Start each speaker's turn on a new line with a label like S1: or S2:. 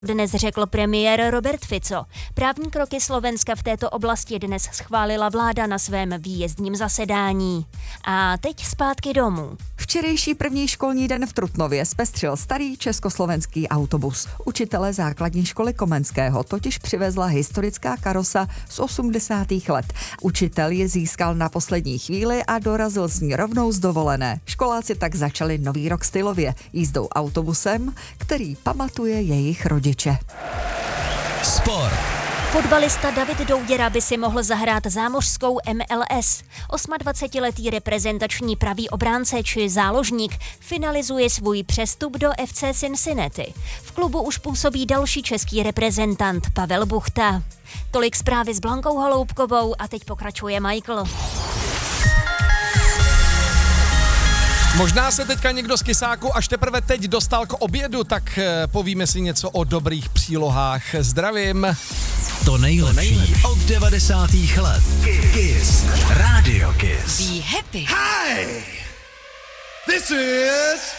S1: Dnes řekl premiér Robert Fico. Právní kroky Slovenska v této oblasti dnes schválila vláda na svém výjezdním zasedání. A teď zpátky domů.
S2: Včerejší první školní den v Trutnově zpestřil starý československý autobus. Učitele základní školy Komenského totiž přivezla historická karosa z 80. let. Učitel ji získal na poslední chvíli a dorazil z ní rovnou z dovolené. Školáci tak začali nový rok stylově jízdou autobusem, který pamatuje jejich rodiče.
S3: Sport.
S1: Fotbalista David Douděra by si mohl zahrát zámořskou MLS. 28letý reprezentační pravý obránce či záložník finalizuje svůj přestup do FC Cincinnati. V klubu už působí další český reprezentant Pavel Buchta. Tolik zprávy s Blankou Holoubkovou a teď pokračuje Michael.
S3: Možná se teďka někdo z kysáku až teprve teď dostal k obědu, tak povíme si něco o dobrých přílohách. Zdravím.
S4: To nejlepší od 90. let. Kiss. Radio Kiss.
S5: Be happy.
S6: Hi! This is